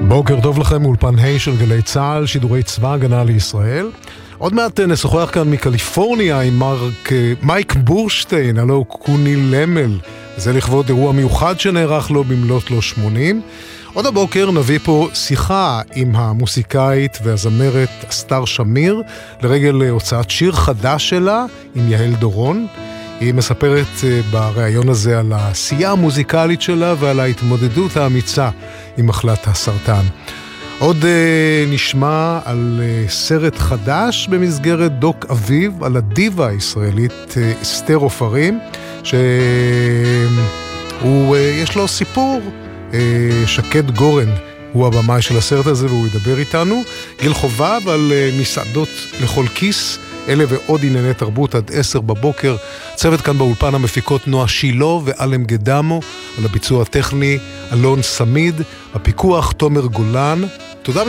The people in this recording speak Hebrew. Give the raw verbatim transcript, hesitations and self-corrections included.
בוקר טוב לכם, אולפן ה' של גלי צהל, שידורי צבא הגנה לישראל. עוד מעט נשוחח כאן מקליפורניה עם מרק, מייק בורשטיין, הלו קוני למל. זה לכבוד אירוע מיוחד שנערך לו במלאת לו שמונים. עוד הבוקר נביא פה שיחה עם המוסיקאית והזמרת אסתר שמיר, לרגל הוצאת שיר חדש שלה עם יהל דורון. היא מספרת בריאיון הזה על העשייה המוזיקלית שלה ועל ההתמודדות האמיצה עם מחלת הסרטן. עוד נשמע על סרט חדש במסגרת דוק אביב על הדיבה הישראלית אסתר עופרים, שיש לו סיפור. שקד גורן הוא הבמאי של הסרט הזה והוא ידבר איתנו. גיל חובב על מסעדות לכל כיס, אלה ועוד ענייני תרבות עד עשר בבוקר. צוות כאן באולפן המפיקות נועה שילו ואלם גדמו, על הביצוע הטכני אלון סמיד, הפיקוח תומר גולן.